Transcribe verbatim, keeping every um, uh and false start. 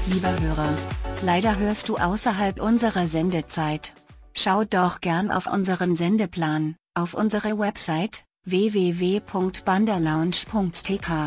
Lieber Hörer, leider hörst du außerhalb unserer Sendezeit. Schau doch gern auf unseren Sendeplan, auf unsere Website w w w punkt banderlounge punkt t k.